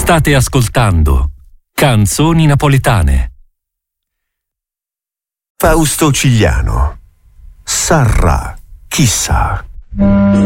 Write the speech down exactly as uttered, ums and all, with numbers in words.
State ascoltando Canzoni napoletane. Fausto Cigliano. Sarà, chissà.